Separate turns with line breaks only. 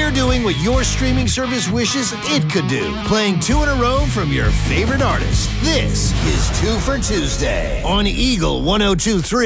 We're doing what your streaming service wishes it could do, playing 2 in a row from your favorite artist. This is 2 for Tuesday on Eagle 102.3.